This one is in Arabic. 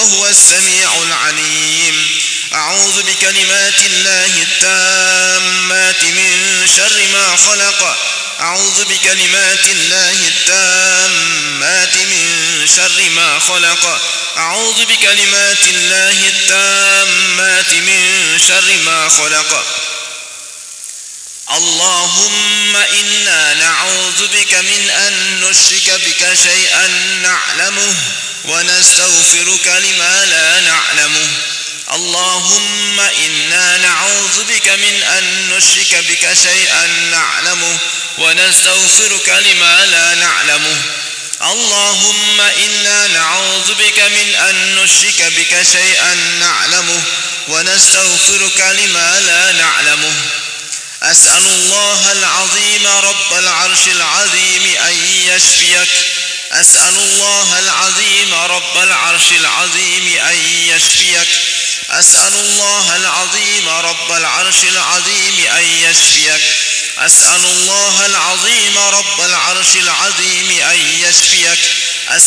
وهو السميع العليم. أعوذ بكلمات الله التامات من شر ما خلق. أعوذ بكلمات الله التامات من شر ما خلق. أعوذ بكلمات الله التامات من شر ما خلق. اللهم إنا نعوذ بك من أن نشرك بك شيئا نعلمه ونستغفرك لما لا نعلمه. اللهم إنا نعوذ بك من أن نشرك بك شيئا نعلمه ونستغفرك لما لا نعلمه. اللهم إنا نعوذ بك من أن نشرك بك شيئا نعلمه ونستغفرك لما لا نعلمه. أسأل الله العظيم رب العرش العظيم أن يشفيك. أسأل الله العظيم رب العرش العظيم أن يشفيك. أسأل الله العظيم رب العرش العظيم أن يشفيك. أسأل الله العظيم رب العرش العظيم أن يشفيك.